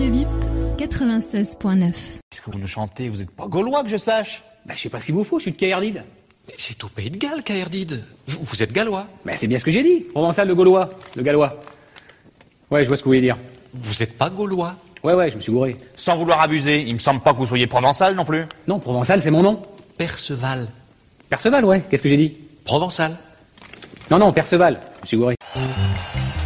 Radio Bip 96.9. Qu'est-ce que vous nous chantez? Vous n'êtes pas gaulois que je sache? Bah, je sais pas ce qu'il vous faut, je suis de Caerdide. C'est au pays de Galles, Caerdide. Vous êtes gallois. Bah, c'est bien ce que j'ai dit. Provençal de Gaulois, le gallois. Ouais, je vois ce que vous voulez dire. Vous n'êtes pas gaulois. Ouais, je me suis gouré. Sans vouloir abuser, il me semble pas que vous soyez provençal non plus. Non, Provençal, c'est mon nom. Perceval. Perceval, ouais, qu'est-ce que j'ai dit? Provençal. Non, Perceval, je me suis gouré.